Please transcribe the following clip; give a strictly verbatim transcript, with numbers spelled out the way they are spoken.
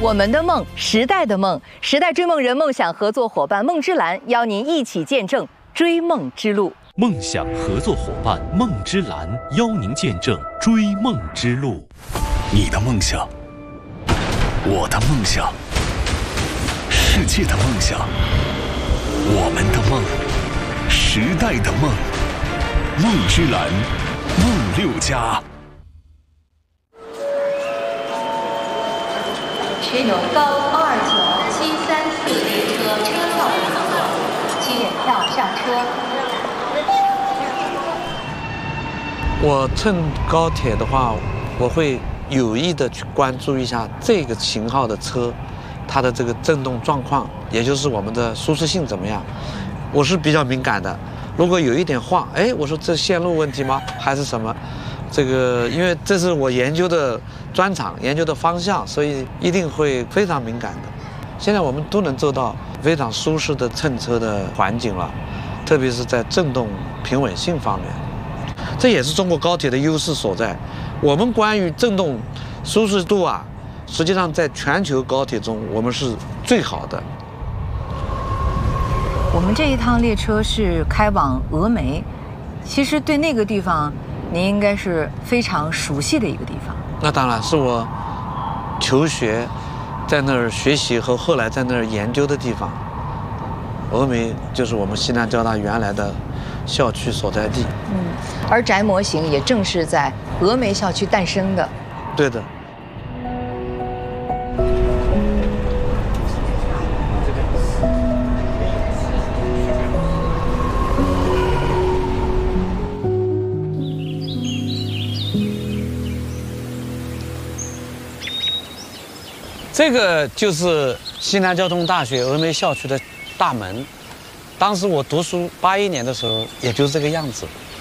我们的梦，时代的梦，时代追梦人梦想合作伙伴梦之蓝邀您一起见证追梦之路。 梦想合作伙伴梦之蓝邀您见证追梦之路。 你的梦想，我的梦想，世界的梦想，我们的梦，时代的梦，梦之蓝，梦六家。 持有高二九七三四列车车票的乘客，请检票上车。 我乘高铁的话，我会有意的去关注一下这个型号的车，它的这个震动状况，也就是我们的舒适性怎么样。我是比较敏感的，如果有一点晃，哎，我说这线路问题吗？还是什么？这个因为这是我研究的专长，研究的方向，所以一定会非常敏感的。现在我们都能做到非常舒适的乘车的环境了，特别是在震动平稳性方面。这也是中国高铁的优势所在。我们关于震动舒适度啊，实际上在全球高铁中我们是最好的。 我们这一趟列车是开往峨眉，其实对那个地方您应该是非常熟悉的一个地方。 那当然是我求学在那儿学习和后来在那儿研究的地方。峨眉就是我们西南交大原来的校区所在地。 嗯，而宅模型也正是在峨眉校区诞生的。 对的。这个就是西南交通大学峨眉校区的大门。当时我读书八一年的时候，也就是这个样子。